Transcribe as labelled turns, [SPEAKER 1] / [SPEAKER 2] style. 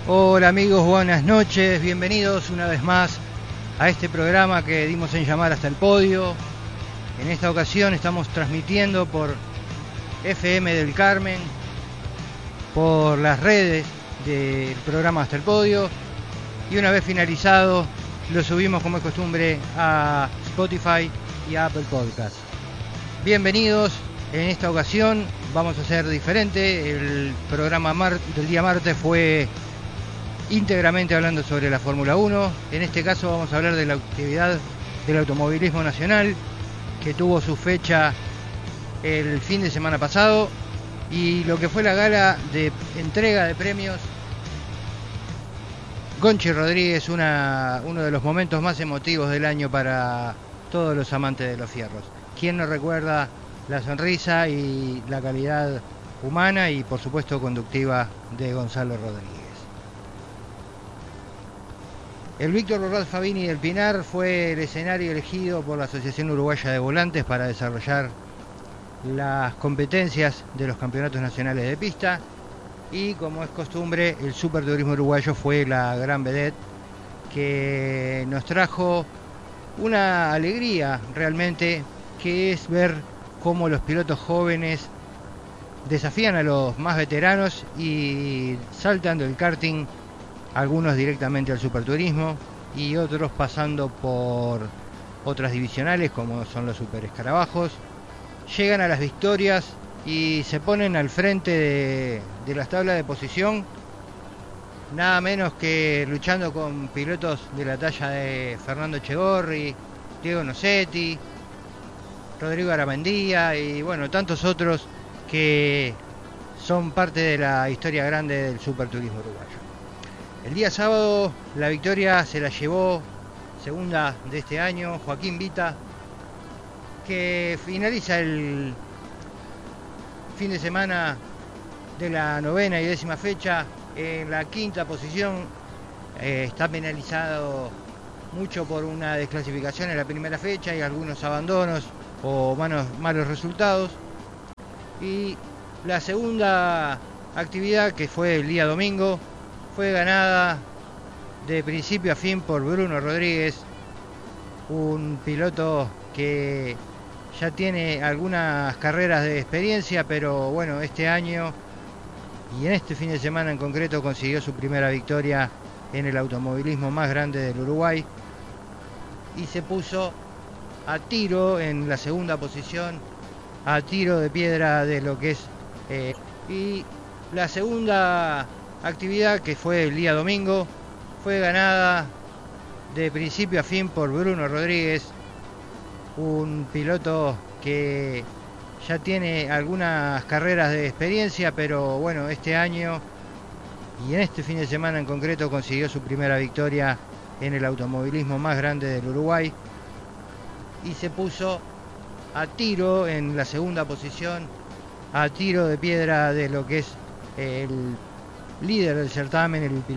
[SPEAKER 1] Hola amigos, buenas noches, bienvenidos una vez más a este programa que dimos en llamar Hasta el Podio. En esta ocasión estamos transmitiendo por FM del Carmen, por las redes del programa Hasta el Podio, y una vez finalizado lo subimos como es costumbre a Spotify y a Apple Podcast. Bienvenidos. En esta ocasión vamos a hacer diferente. El programa del día martes fue íntegramente hablando sobre la Fórmula 1. En este caso vamos a hablar de la actividad del automovilismo nacional, que tuvo su fecha el fin de semana pasado, y lo que fue la gala de entrega de premios Gonchi Rodríguez, uno de los momentos más emotivos del año para todos los amantes de los fierros. ¿Quién no recuerda la sonrisa y la calidad humana y por supuesto conductiva de Gonzalo Rodríguez? El Víctor Borrell Fabini del Pinar fue el escenario elegido por la Asociación Uruguaya de Volantes para desarrollar las competencias de los campeonatos nacionales de pista, y como es costumbre el Superturismo Uruguayo fue la gran vedette que nos trajo una alegría realmente, que es ver cómo los pilotos jóvenes desafían a los más veteranos y saltan del karting, algunos directamente al superturismo y otros pasando por otras divisionales como son los super escarabajos. Llegan a las victorias y se ponen al frente de las tablas de posición, nada menos que luchando con pilotos de la talla de Fernando Echegorri, Diego Nocetti, Rodrigo Aramendía y bueno, tantos otros que son parte de la historia grande del superturismo uruguayo. El día sábado la victoria se la llevó, segunda de este año, Joaquín Vita, que finaliza el fin de semana de la novena y décima fecha en la quinta posición. Está penalizado mucho por una desclasificación en la primera fecha y algunos abandonos o malos resultados. Y la segunda actividad, que fue el día domingo, fue ganada de principio a fin por Bruno Rodríguez, un piloto que ya tiene algunas carreras de experiencia, pero bueno, este año y en este fin de semana en concreto consiguió su primera victoria en el automovilismo más grande del Uruguay y se puso a tiro en la segunda posición, a tiro de piedra de lo que es y la segunda actividad, que fue el día domingo, fue ganada de principio a fin por Bruno Rodríguez, un piloto que ya tiene algunas carreras de experiencia, pero bueno, este año y en este fin de semana en concreto consiguió su primera victoria en el automovilismo más grande del Uruguay y se puso a tiro en la segunda posición, a tiro de piedra de lo que es el líder del certamen, el